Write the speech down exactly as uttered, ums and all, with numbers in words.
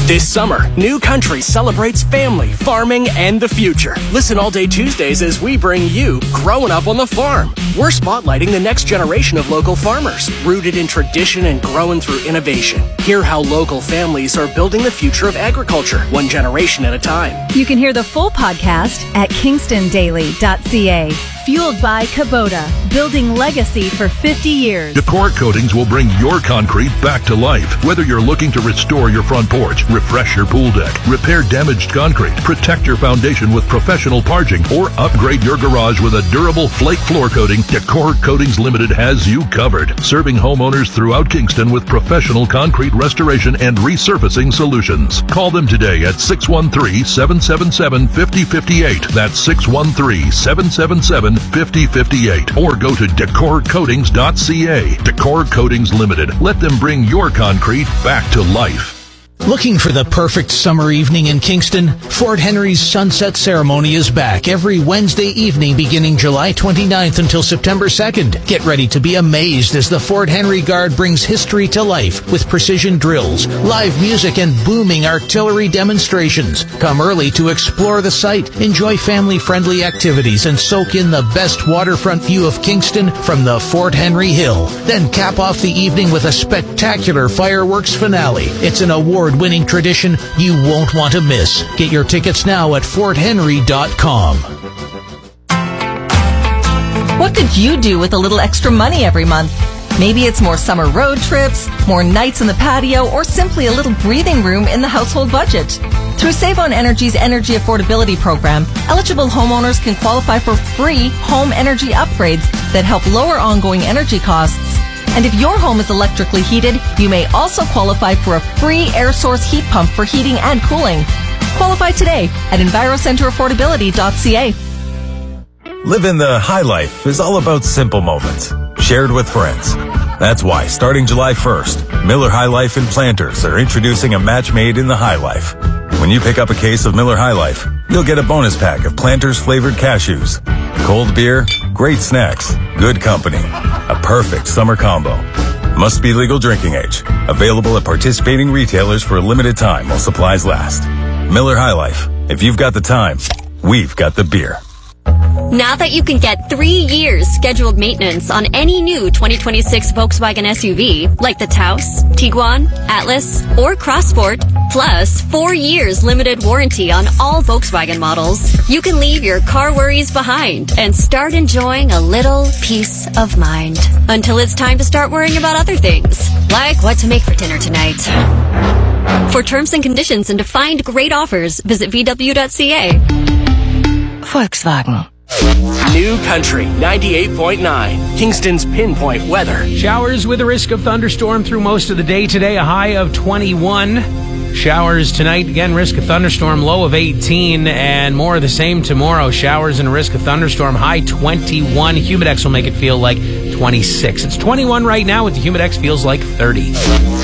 This summer, New Country celebrates family, farming, and the future. Listen all day Tuesdays as we bring you Growing Up on the Farm. We're spotlighting the next generation of local farmers, rooted in tradition and growing through innovation. Hear how local families are building the future of agriculture, one generation at a time. You can hear the full podcast at kingston daily dot c a. Fueled by Kubota, building legacy for fifty years. Decor Coatings will bring your concrete back to life. Whether you're looking to restore your front porch, refresh your pool deck, repair damaged concrete, protect your foundation with professional parging, or upgrade your garage with a durable flake floor coating, Decor Coatings Limited has you covered. Serving homeowners throughout Kingston with professional concrete restoration and resurfacing solutions. Call them today at six one three, seven seven seven, five zero five eight. That's six one three, seven seven seven, five zero five eight. Or go to decor coatings dot c a. Decor Coatings Limited. Let them bring your concrete back to life. Looking for the perfect summer evening in Kingston? Fort Henry's Sunset Ceremony is back every Wednesday evening beginning July twenty-ninth until September second. Get ready to be amazed as the Fort Henry Guard brings history to life with precision drills, live music, and booming artillery demonstrations. Come early to explore the site, enjoy family-friendly activities, and soak in the best waterfront view of Kingston from the Fort Henry Hill. Then cap off the evening with a spectacular fireworks finale. It's an award winning tradition you won't want to miss. Get your tickets now at fort henry dot com. What could you do with a little extra money every month? Maybe it's more summer road trips, more nights in the patio, or simply a little breathing room in the household budget. Through Save on Energy's Energy Affordability Program, eligible homeowners can qualify for free home energy upgrades that help lower ongoing energy costs. And if your home is electrically heated, you may also qualify for a free air source heat pump for heating and cooling. Qualify today at enviro center affordability dot c a. Living the high life is all about simple moments, shared with friends. That's why, starting July first, Miller High Life and Planters are introducing a match made in the High Life. When you pick up a case of Miller High Life, you'll get a bonus pack of Planters flavored cashews. Cold beer, great snacks, good company. A perfect summer combo. Must be legal drinking age. Available at participating retailers for a limited time while supplies last. Miller High Life. If you've got the time, we've got the beer. Now that you can get three years scheduled maintenance on any new twenty twenty-six Volkswagen S U V, like the Taos, Tiguan, Atlas, or Crossport, plus four years limited warranty on all Volkswagen models, you can leave your car worries behind and start enjoying a little peace of mind. Until it's time to start worrying about other things, like what to make for dinner tonight. For terms and conditions and to find great offers, visit v w dot c a. Volkswagen. New Country ninety-eight point nine, Kingston's pinpoint weather. Showers with a risk of thunderstorm through most of the day today, a high of twenty-one. Showers tonight, again, risk of thunderstorm, low of eighteen, and more of the same tomorrow. Showers and a risk of thunderstorm, high twenty-one. Humidex will make it feel like twenty-six. It's twenty-one right now with the Humidex feels like thirty.